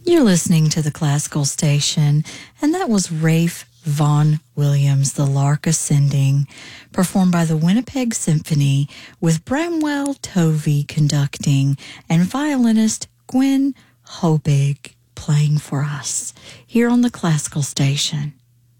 You're listening to the Classical Station, and that was Rafe Vaughan Williams, The Lark Ascending, performed by the Winnipeg Symphony with Bramwell Tovey conducting and violinist Gwen Hobig playing for us here on the Classical Station.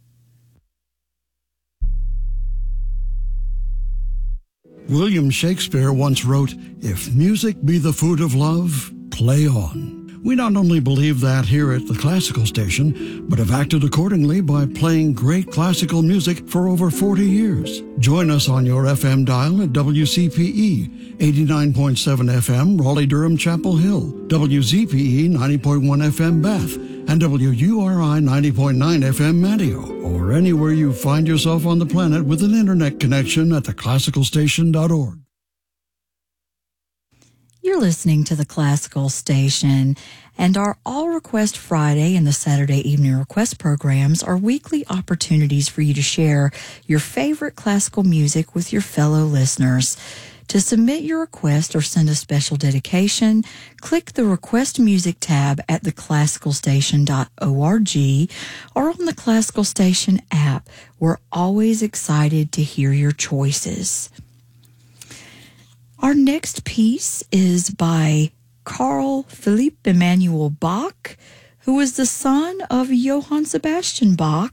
William Shakespeare once wrote, "If music be the food of love, play on." We not only believe that here at the Classical Station, but have acted accordingly by playing great classical music for over 40 years. Join us on your FM dial at WCPE 89.7 FM, Raleigh-Durham Chapel Hill, WZPE 90.1 FM Bath, and WURI 90.9 FM Manteo, or anywhere you find yourself on the planet with an internet connection at theclassicalstation.org. You're listening to the Classical Station, and our All Request Friday and the Saturday Evening Request programs are weekly opportunities for you to share your favorite classical music with your fellow listeners. To submit your request or send a special dedication, click the Request Music tab at theclassicalstation.org or on the Classical Station app. We're always excited to hear your choices. Our next piece is by Carl Philipp Emanuel Bach, who was the son of Johann Sebastian Bach,